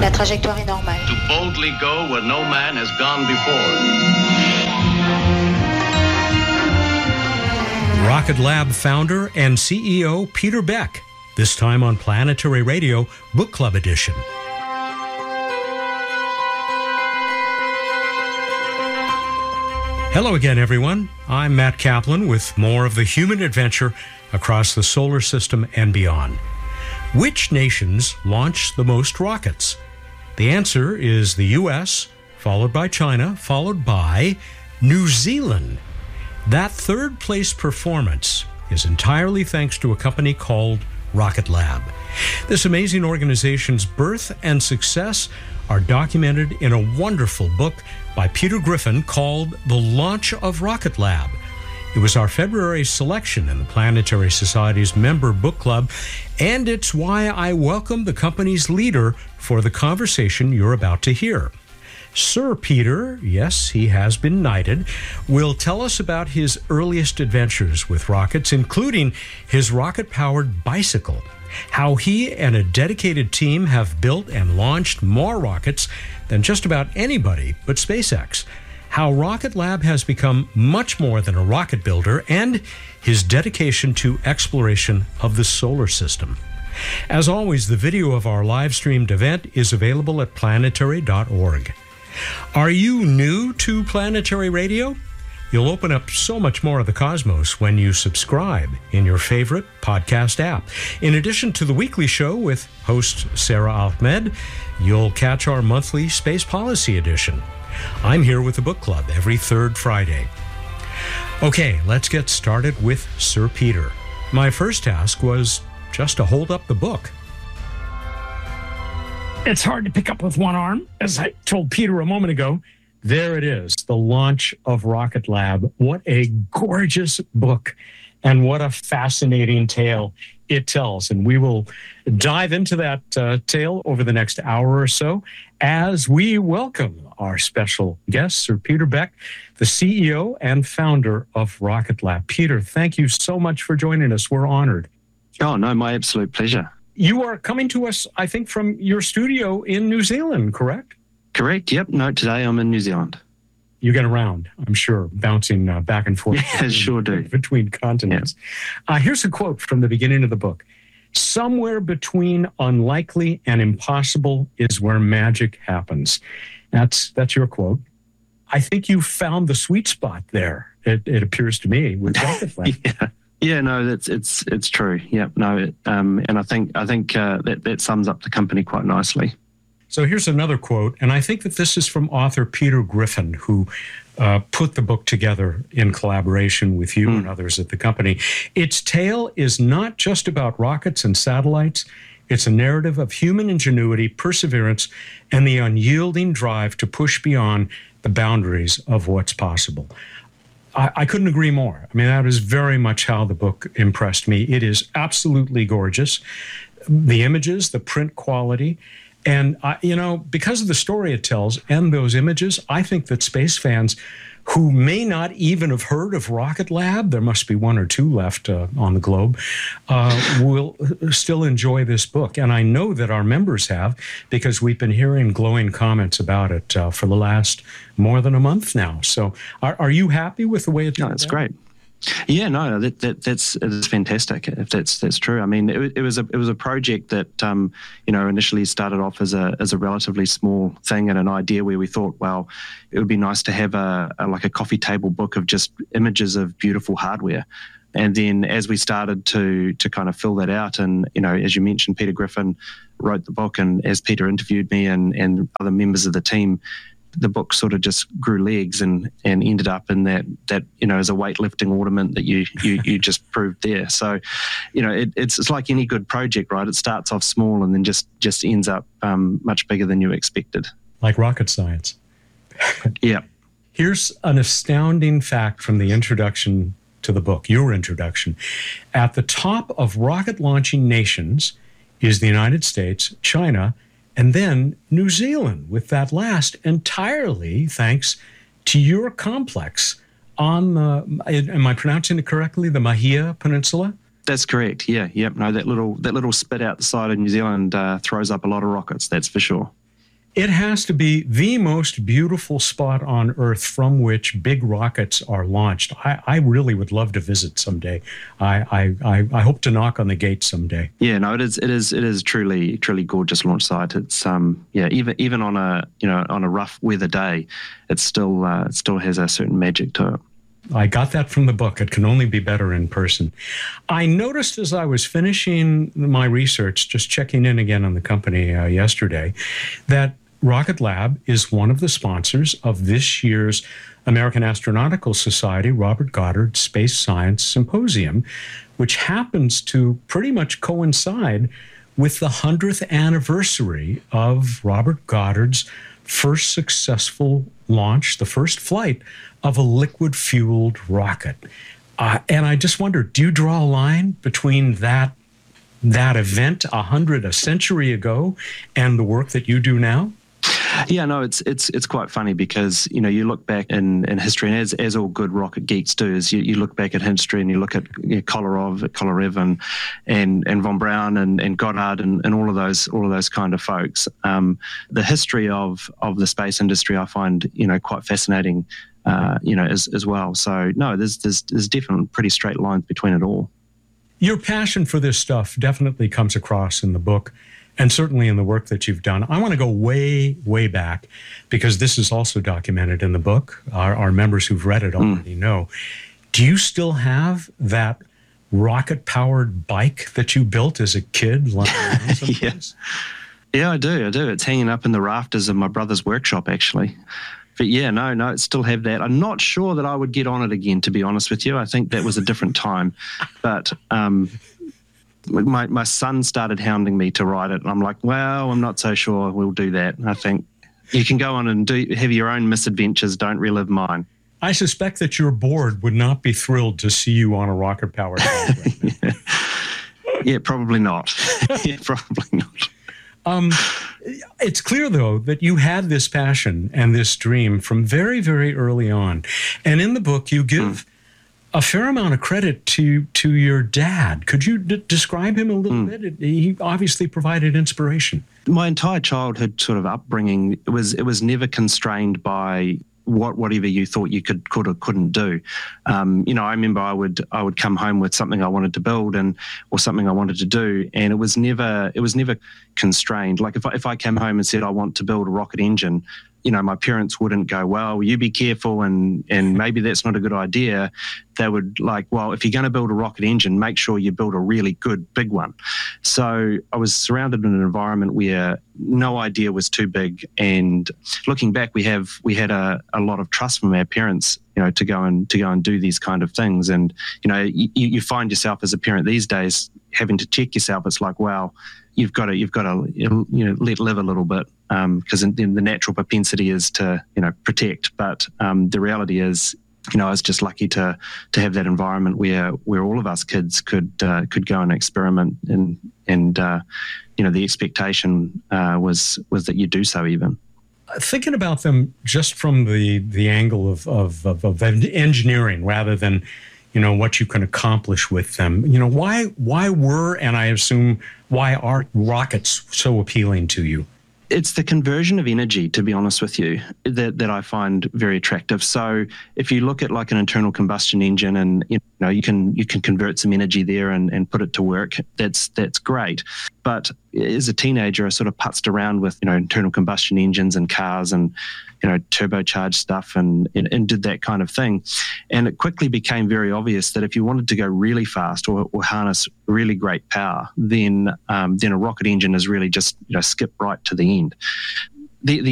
La trajectoire est normale. To boldly go where no man has gone before. Rocket Lab founder and CEO Peter Beck, this time on Planetary Radio Book Club Edition. Hello again, everyone. I'm Matt Kaplan with more of the human adventure across the solar system and beyond. Which nations launch the most rockets? The answer is the U.S., followed by China, followed by New Zealand. That third place performance is entirely thanks to a company called Rocket Lab. This amazing organization's birth and success are documented in a wonderful book by Peter Griffin called The Launch of Rocket Lab. It was our February selection in the Planetary Society's member book club, and it's why I welcome the company's leader for the conversation you're about to hear. Sir Peter, yes, he has been knighted, will tell us about his earliest adventures with rockets, including his rocket-powered bicycle, how he and a dedicated team have built and launched more rockets than just about anybody but SpaceX, how Rocket Lab has become much more than a rocket builder, and his dedication to exploration of the solar system. As always, the video of our live-streamed event is available at planetary.org. Are you new to Planetary Radio? You'll open up so much more of the cosmos when you subscribe in your favorite podcast app. In addition to the weekly show with host Sarah Ahmed, you'll catch our monthly Space Policy Edition. I'm here with the book club every third Friday. Okay, let's get started with Sir Peter. My first task was just to hold up the book. It's hard to pick up with one arm. As I told Peter a moment ago, there it is, The Launch of Rocket Lab. What a gorgeous book, and what a fascinating tale it tells. And we will dive into that tale over the next hour or so as we welcome our special guest, Sir Peter Beck, the CEO and founder of Rocket Lab. Peter, thank you so much for joining us. We're honored. Oh, no, my absolute pleasure. You are coming to us, I think, from your studio in New Zealand, correct? Correct, yep. No, today I'm in New Zealand. You get around, I'm sure, bouncing back and forth. Yeah, sure do. Between continents. Yeah. Here's a quote from the beginning of the book. Somewhere between unlikely and impossible is where magic happens. That's your quote. I think you found the sweet spot there, it appears to me, with Rocket Lab. Yeah, no, it's true. Yeah, no, and I think that sums up the company quite nicely. So here's another quote, and I think that this is from author Peter Griffin, who put the book together in collaboration with you and others at the company. Its tale is not just about rockets and satellites. It's a narrative of human ingenuity, perseverance, and the unyielding drive to push beyond the boundaries of what's possible. I couldn't agree more. I mean, that is very much how the book impressed me. It is absolutely gorgeous. The images, the print quality, and, because of the story it tells and those images, I think that space fans who may not even have heard of Rocket Lab, there must be one or two left on the globe, will still enjoy this book. And I know that our members have, because we've been hearing glowing comments about it for the last more than a month now. So are you happy with the way it's No, it's great. Yeah, no, that's fantastic. If that's true, I mean, it was a project that initially started off as a relatively small thing and an idea where we thought, well, it would be nice to have a coffee table book of just images of beautiful hardware. And then as we started to kind of fill that out, and as you mentioned, Peter Griffin wrote the book, and as Peter interviewed me and other members of the team, the book sort of just grew legs and ended up in that as a weightlifting ornament that you just proved there. So, it's like any good project, right? It starts off small and then just ends up much bigger than you expected. Like rocket science. Yeah. Here's an astounding fact from the introduction to the book, your introduction. At the top of rocket launching nations is the United States, China, and then New Zealand, with that last entirely thanks to your complex on the, am I pronouncing it correctly, the Mahia Peninsula? That's correct, yeah. Yep. No, that little spit out the side of New Zealand throws up a lot of rockets, that's for sure. It has to be the most beautiful spot on Earth from which big rockets are launched. I really would love to visit someday. I hope to knock on the gate someday. Yeah, no, it is truly gorgeous launch site. It's even on a rough weather day, it still has a certain magic to it. I got that from the book. It can only be better in person. I noticed as I was finishing my research, just checking in again on the company yesterday, that Rocket Lab is one of the sponsors of this year's American Astronautical Society Robert Goddard Space Science Symposium, which happens to pretty much coincide with the 100th anniversary of Robert Goddard's first successful launch, the first flight of a liquid-fueled rocket. And I just wonder, do you draw a line between that event a century ago and the work that you do now? Yeah, no, it's quite funny because, you look back in history, and as all good rocket geeks do, is you look back at history and you look at Kolarov and von Braun and Goddard and all of those kind of folks. The history of the space industry I find quite fascinating, as well. So no, there's definitely pretty straight lines between it all. Your passion for this stuff definitely comes across in the book, and certainly in the work that you've done. I want to go way, way back, because this is also documented in the book. Our members who've read it already know. Do you still have that rocket-powered bike that you built as a kid? Yeah, I do. It's hanging up in the rafters of my brother's workshop, actually. But yeah, no, I still have that. I'm not sure that I would get on it again, to be honest with you. I think that was a different time. But my son started hounding me to ride it, and I'm like, well, I'm not so sure we'll do that. I think you can go on and have your own misadventures. Don't relive mine. I suspect that your board would not be thrilled to see you on a rocket-powered bike. Yeah, probably not. Yeah, probably not. It's clear, though, that you had this passion and this dream from very, very early on. And in the book, you give a fair amount of credit to your dad. Could you describe him a little bit? He obviously provided inspiration. My entire childhood sort of upbringing, it was never constrained by whatever you thought you could or couldn't do. I remember I would come home with something I wanted to build or something I wanted to do, and it was never constrained. Like if I came home and said I want to build a rocket engine, my parents wouldn't go, well, you be careful and maybe that's not a good idea. They would like, well, if you're going to build a rocket engine, make sure you build a really good big one. So I was surrounded in an environment where no idea was too big. And looking back, we had a lot of trust from our parents, to go and do these kind of things. And, you find yourself as a parent these days having to check yourself. It's like, wow, you've got to let live a little bit, because the natural propensity is to protect. But the reality is, I was just lucky to have that environment where all of us kids could go and experiment, and the expectation was that you do so even. Thinking about them just from the angle of engineering rather than what you can accomplish with them. Why were, and I assume why are rockets so appealing to you? It's the conversion of energy, to be honest with you, that I find very attractive. So if you look at like an internal combustion engine and you can convert some energy there and put it to work, that's great. But as a teenager, I sort of putzed around with internal combustion engines and cars and turbocharged stuff and did that kind of thing. And it quickly became very obvious that if you wanted to go really fast or harness really great power, then a rocket engine is really just skip right to the end. The